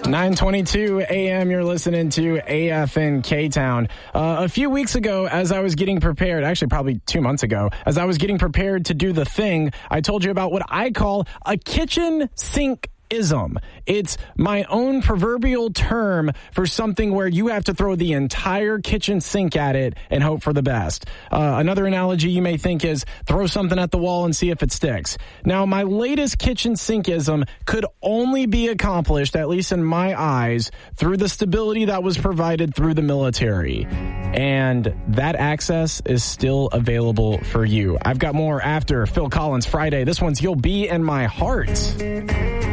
9:22 a.m. You're listening to AFN K-Town. A few weeks ago, as I was getting prepared, actually probably 2 months ago, as I was getting prepared to do the thing, I told you about what I call a kitchen sink-ism. It's my own proverbial term for something where you have to throw the entire kitchen sink at it and hope for the best. Another analogy you may think is throw something at the wall and see if it sticks. Now, my latest kitchen sink-ism could only be accomplished, at least in my eyes, through the stability that was provided through the military. And that access is still available for you. I've got more after Phil Collins Friday. This one's You'll Be in My Heart.